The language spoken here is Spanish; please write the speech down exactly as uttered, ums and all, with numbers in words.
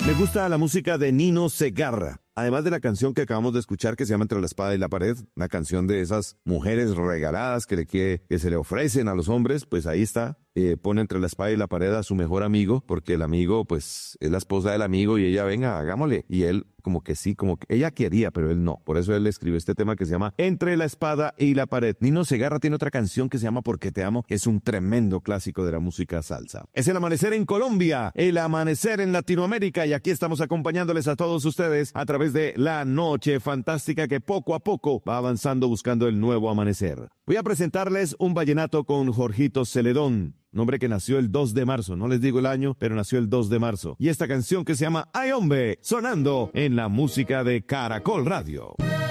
Me gusta la música de Nino Segarra. Además de la canción que acabamos de escuchar que se llama Entre la espada y la pared, una canción de esas mujeres regaladas que, le quiere, que se le ofrecen a los hombres, pues ahí está. Eh, pone entre la espada y la pared a su mejor amigo, porque el amigo pues es la esposa del amigo y ella, venga, hagámosle. Y él como que sí, como que ella quería, pero él no. Por eso él escribió este tema que se llama Entre la espada y la pared. Nino Segarra tiene otra canción que se llama Porque te amo, que es un tremendo clásico de la música salsa. Es el amanecer en Colombia, el amanecer en Latinoamérica, y aquí estamos acompañándoles a todos ustedes a través de la noche fantástica que poco a poco va avanzando buscando el nuevo amanecer. Voy a presentarles un vallenato con Jorgito Celedón, un hombre que nació el dos de marzo, no les digo el año, pero nació el dos de marzo. Y esta canción que se llama Ay Hombre, sonando en la música de Caracol Radio.